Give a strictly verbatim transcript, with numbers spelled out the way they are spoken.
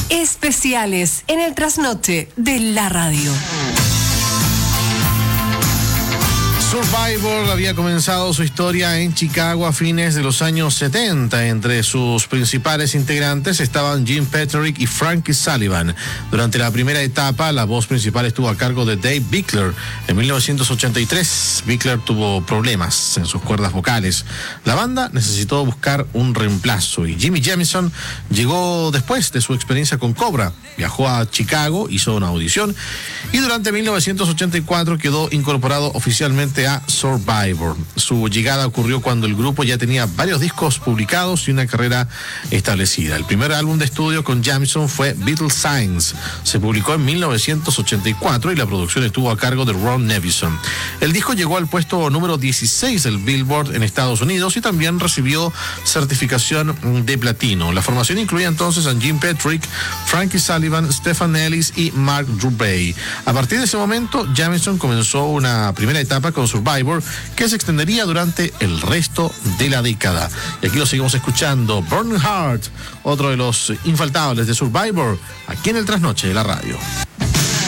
Especiales en el trasnoche de la radio. Survivor había comenzado su historia en Chicago a fines de los años setenta. Entre sus principales integrantes estaban Jim Peterick y Frankie Sullivan. Durante la primera etapa, la voz principal estuvo a cargo de Dave Bickler. En mil novecientos ochenta y tres, Bickler tuvo problemas en sus cuerdas vocales. La banda necesitó buscar un reemplazo y Jimmy Jamison llegó después de su experiencia con Cobra. Viajó a Chicago, hizo una audición y durante mil novecientos ochenta y cuatro quedó incorporado oficialmente a Survivor. Su llegada ocurrió cuando el grupo ya tenía varios discos publicados y una carrera establecida. El primer álbum de estudio con Jamison fue Beatles Signs. Se publicó en mil novecientos ochenta y cuatro y la producción estuvo a cargo de Ron Nevison. El disco llegó al puesto número dieciséis del Billboard en Estados Unidos y también recibió certificación de platino. La formación incluía entonces a Jim Peterick, Frankie Sullivan, Stephen Ellis y Mark Drouet. A partir de ese momento, Jamison comenzó una primera etapa con Survivor que se extendería durante el resto de la década. Y aquí lo seguimos escuchando, Burning Heart, otro de los infaltables de Survivor, aquí en el Trasnoche de la radio.